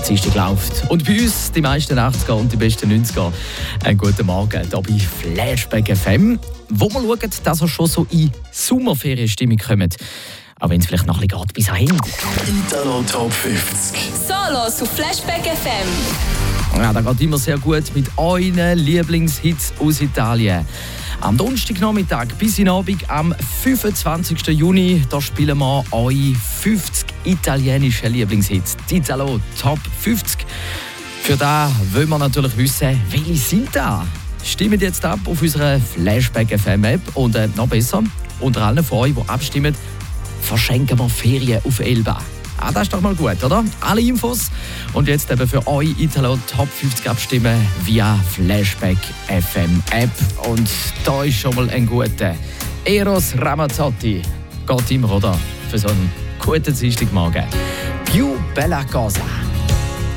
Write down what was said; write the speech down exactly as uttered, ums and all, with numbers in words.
Dienstag läuft. Und bei uns die meisten achtziger und die besten neunziger. Einen guten Morgen hier bei Flashback F M, wo wir schauen, dass wir schon so in Sommerferienstimmung kommen. Auch wenn es vielleicht noch ein bisschen geht bis dahin. Italo Top fünfzig. Solos auf Flashback F M. Ja, das geht immer sehr gut mit euren Lieblingshits aus Italien. Am Donnerstagnachmittag bis in den Abend am fünfundzwanzigsten Juni da spielen wir eure fünfzig italienische Lieblingshits. Die Italo Top fünfzig. Für das wollen wir natürlich wissen, welche sind da? Stimmt jetzt ab auf unserer Flashback F M App und äh, noch besser, unter allen von euch, die abstimmen, verschenken wir Ferien auf Elba. Ah, das ist doch mal gut, oder? Alle Infos und jetzt eben für euch Italo Top fünfzig abstimmen via Flashback F M App. Und da ist schon mal ein guter Eros Ramazzotti. Geht immer, oder? Für so einen guten Dienstagmorgen. Più bella cosa.